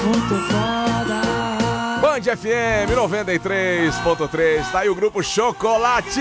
muito foda. Band FM 93.3, tá aí o grupo Chocolate.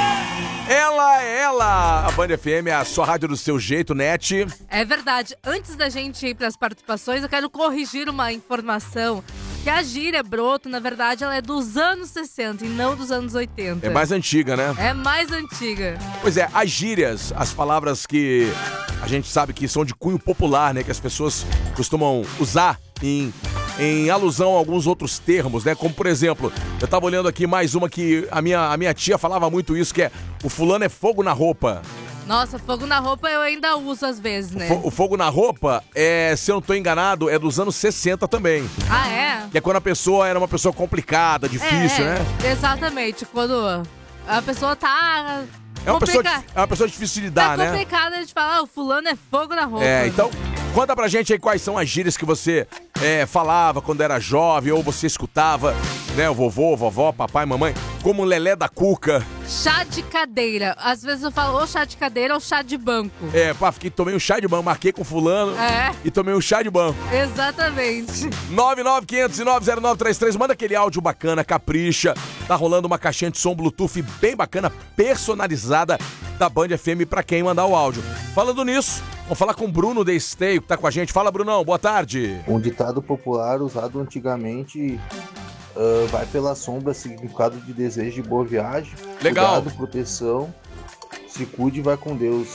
Ela é ela. A Band FM é a sua rádio do seu jeito, net. É verdade. Antes da gente ir para as participações, eu quero corrigir uma informação. Que a gíria broto, na verdade, ela é dos anos 60 e não dos anos 80. É mais antiga, né? É mais antiga. Pois é, as gírias, as palavras que a gente sabe que são de cunho popular, né? Que as pessoas costumam usar em alusão a alguns outros termos, né? Como, por exemplo, eu tava olhando aqui mais uma que a minha tia falava muito isso, que é o fulano é fogo na roupa. Nossa, fogo na roupa eu ainda uso às vezes, né? O fogo na roupa, se eu não tô enganado, é dos anos 60 também. Ah, é? Que é quando a pessoa era uma pessoa complicada, difícil, né? Exatamente, quando a pessoa tá... É uma pessoa difícil de lidar, né? É complicada de falar, o fulano é fogo na roupa. Então, conta pra gente aí quais são as gírias que você falava quando era jovem, ou você escutava, né? O vovô, vovó, papai, mamãe, como Lelé da Cuca. Chá de cadeira. Às vezes eu falo ou chá de cadeira ou chá de banco. Tomei um chá de banco, marquei com fulano e tomei um chá de banco. Exatamente. 995090933, manda aquele áudio bacana, capricha. Tá rolando uma caixinha de som Bluetooth bem bacana, personalizada da Band FM pra quem mandar o áudio. Falando nisso, vamos falar com o Bruno de Esteio, que tá com a gente. Fala, Brunão, boa tarde. Um ditado popular usado antigamente... vai pela sombra, significado de desejo de boa viagem. Legal. Cuidado, proteção, se cuide e vai com Deus.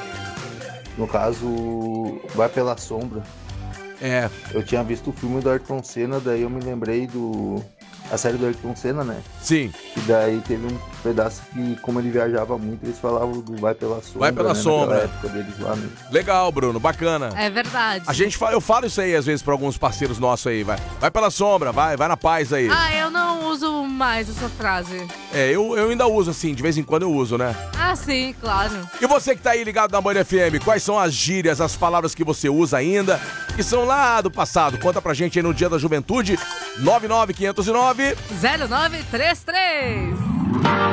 No caso, vai pela sombra. Eu tinha visto o filme do Ayrton Senna, daí eu me lembrei a série do Ayrton Senna, né? Sim. E daí teve um pedaço que, como ele viajava muito, eles falavam do vai pela sombra. Vai pela sombra. Naquela época deles lá, né? Legal, Bruno, bacana. É verdade. Eu falo isso aí às vezes pra alguns parceiros nossos aí, vai pela sombra, vai na paz aí. Eu não uso mais essa frase. Eu ainda uso assim, de vez em quando eu uso, né? Ah, sim, claro. E você que tá aí ligado na Band FM, quais são as gírias, as palavras que você usa ainda, que são lá do passado? Conta pra gente aí no Dia da Juventude, 99509 0933.